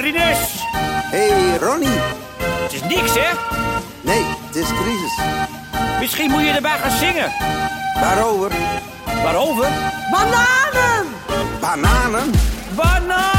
Rinus! Hey, Ronnie. Het is niks, hè? Nee, het is crisis. Misschien moet je erbij gaan zingen. Waarover? Waarover? Bananen! Bananen? Bananen!